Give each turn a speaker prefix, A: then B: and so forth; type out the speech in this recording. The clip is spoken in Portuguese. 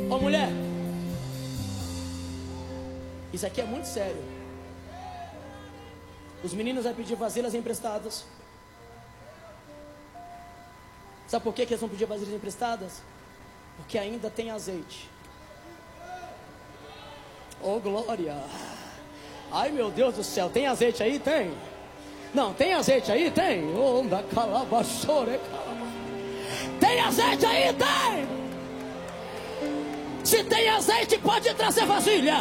A: Ô mulher, isso aqui é muito sério. Os meninos vão pedir vasilhas emprestadas. Sabe por que eles vão pedir vasilhas emprestadas? Porque ainda tem azeite. Oh glória. Ai meu Deus do céu, tem azeite aí? Tem. Não, tem azeite aí? Tem. Oh, da calabaçore. Tem azeite aí? Tem. Se tem azeite, pode trazer vasilha.